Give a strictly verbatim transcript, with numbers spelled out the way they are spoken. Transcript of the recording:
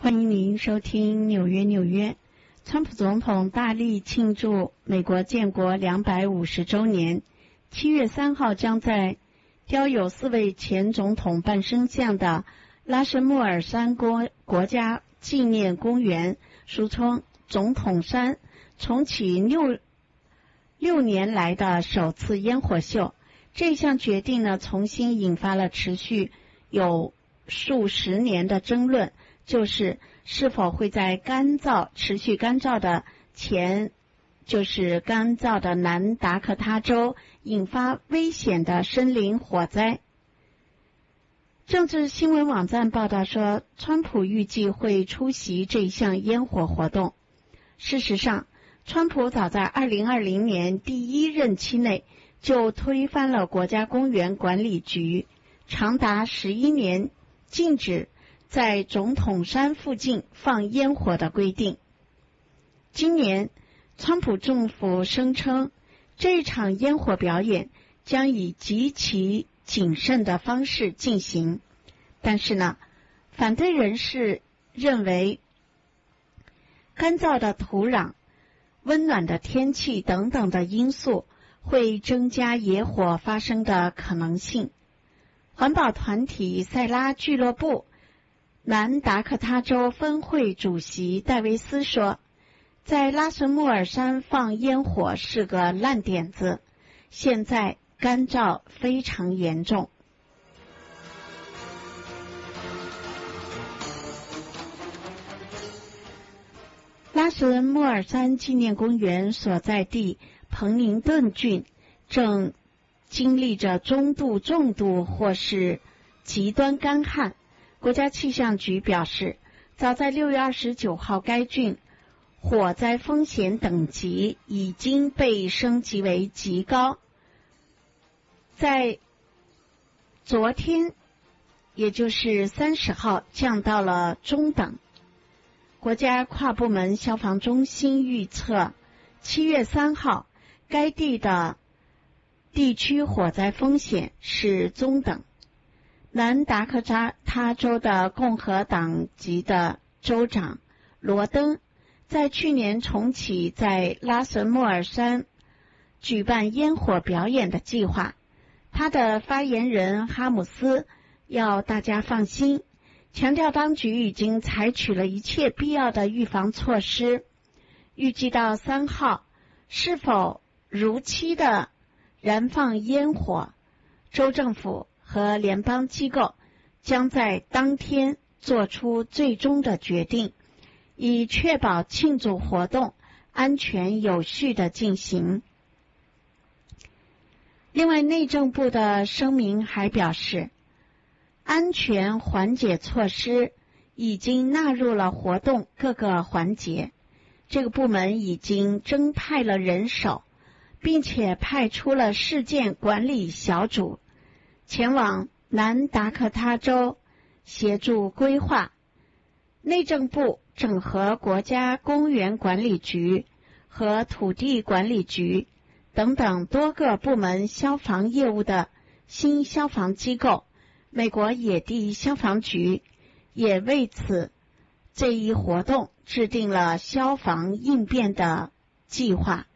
欢迎您收听纽约纽约。川普总统大力庆祝美国建国两百五十周年，七月三号将在雕有四位前总统半身像的拉什穆尔山国国家纪念公园，俗称总统山，重启六六年来的首次烟火秀。这项决定呢，重新引发了持续有数十年的争论，就是是否会在干燥持续干燥的前就是干燥的南达科他州引发危险的森林火灾。政治新闻网站报道说，川普预计会出席这项烟火活动。事实上，川普早在二零二零年第一任期内就推翻了国家公园管理局长达十一年禁止在总统山附近放烟火的规定。今年，川普政府声称这场烟火表演将以极其谨慎的方式进行，但是呢，反对人士认为干燥的土壤、温暖的天气等等的因素会增加野火发生的可能性。环保团体塞拉俱乐部南达科他州分会主席戴维斯说，在拉什穆尔山放烟火是个烂点子，现在干燥非常严重。拉什穆尔山纪念公园所在地彭宁顿郡正经历着中度、重度或是极端干旱。国家气象局表示，早在六月二十九号，该郡火灾风险等级已经被升级为极高。在昨天，也就是三十号，降到了中等。国家跨部门消防中心预测，七月三号，该地的地区火灾风险是中等。南达科他州的共和党籍的州长罗登在去年重启在拉什穆尔山举办烟火表演的计划。他的发言人哈姆斯要大家放心，强调当局已经采取了一切必要的预防措施。预计到三号，是否如期的燃放烟火，州政府和联邦机构将在当天做出最终的决定，以确保庆祝活动安全有序的进行。另外，内政部的声明还表示，安全缓解措施已经纳入了活动各个环节，这个部门已经增派了人手，并且派出了事件管理小组前往南达科他州协助规划。内政部整合国家公园管理局和土地管理局等等多个部门消防业务的新消防机构，美国野地消防局也为此这一活动制定了消防应变的计划。